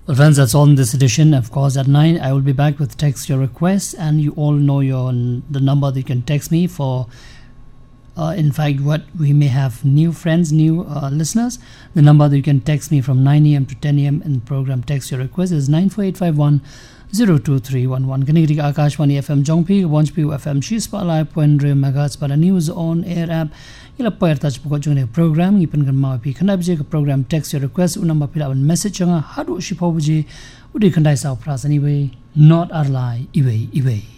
Well, friends, that's all in this edition. Of course, at 9, I will be back with Text Your Requests, and you all know the number that you can text me for. In fact, what we may have new friends, new listeners. The number that you can text me from 9 a.m. to 10 a.m. in the program Text Your Request is 94851 02311. Kanigri Akashwani FM Jongpi, Wanchpi FM Shispala, Puendre Megas para News on Air app. Ila pair touch pukot jung program ipan kan mau pi kanabje program Text Your Request unamba pila on message nga hadu shipobuji udi kandai sa pras anyway not our lie iwe